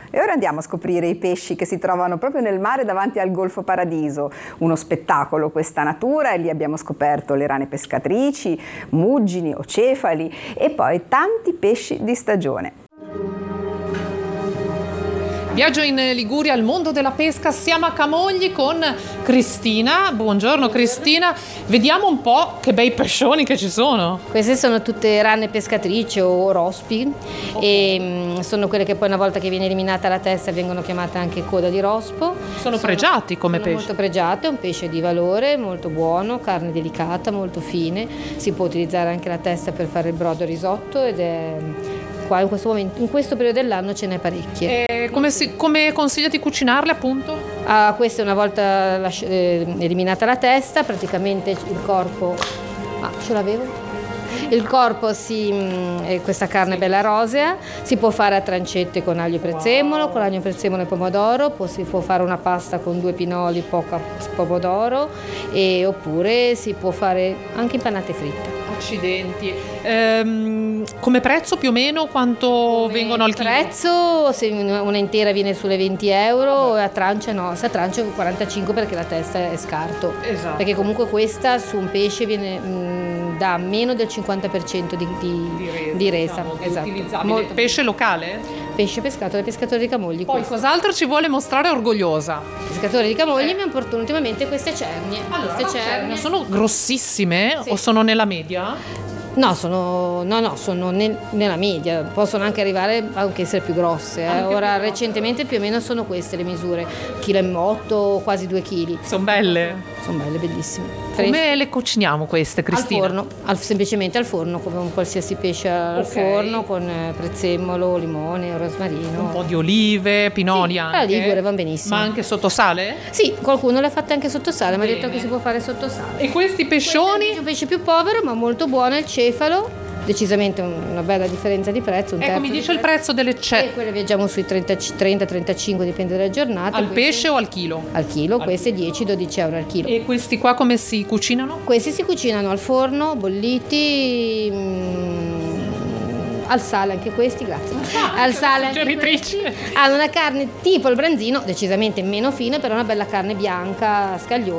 E ora andiamo a scoprire i pesci che si trovano proprio nel mare davanti al Golfo Paradiso. Uno spettacolo questa natura, e lì abbiamo scoperto le rane pescatrici, muggini, ocefali e poi tanti pesci di stagione. Viaggio in Liguria al mondo della pesca, siamo a Camogli con Cristina. Buongiorno Cristina, vediamo un po' che bei pescioni che ci sono. Queste sono tutte rane pescatrici o rospi, e sono quelle che poi una volta che viene eliminata la testa vengono chiamate anche coda di rospo. Sono pregiati come sono pesci. Molto pregiate, è un pesce di valore, molto buono, carne delicata, molto fine. Si può utilizzare anche la testa per fare il brodo risotto ed è qua in questo periodo dell'anno ce n'è parecchie. Come consiglia di cucinarle appunto? Queste una volta eliminata la testa, praticamente il corpo... ce l'avevo? Il corpo questa carne bella rosea, si può fare a trancette con aglio e prezzemolo, con aglio, prezzemolo e pomodoro, si può fare una pasta con 2 pinoli, poca pomodoro, oppure si può fare anche impanate fritte. Accidenti. Come prezzo più o meno quanto vengono al chilo? Il prezzo, se una intera viene sulle 20 euro, a trancia no, se a trancia 45 perché la testa è scarto. Esatto. Perché comunque questa su un pesce viene da meno del 50% di resa. Esatto. Pesce locale? Pesce pescato dai pescatori di Camogli. Poi cos'altro ci vuole mostrare orgogliosa? Pescatori di Camogli mi hanno portato ultimamente queste cernie. Allora, queste cernie sono grossissime, sì. O sono nella media? No, sono nella media, possono anche arrivare anche essere più grosse. Ora recentemente più o meno sono queste le misure, 1,8 kg, quasi 2 kg. Sono belle? Sono belle, bellissime. Come le cuciniamo queste, Cristina? Al forno, semplicemente al forno, come un qualsiasi pesce al forno, con prezzemolo, limone, rosmarino. Un po' di olive, pinoli anche. La Ligure vanno benissimo. Ma anche sotto sale? Sì, qualcuno le ha fatte anche sotto sale, mi ha detto che si può fare sotto sale. E questi pescioni? Questo è un pesce più povero ma molto buono, il cefalo. Decisamente una bella differenza di prezzo. Ecco, mi dice il prezzo delle e quelle viaggiamo sui 30-35, dipende dalla giornata. Al pesce o al chilo? Al chilo, queste 10-12 euro al chilo. E questi qua come si cucinano? Questi si cucinano al forno, bolliti, al sale anche questi, grazie. Al sale anche questi. Hanno una carne tipo il branzino, decisamente meno fine, però una bella carne bianca, scagliosa.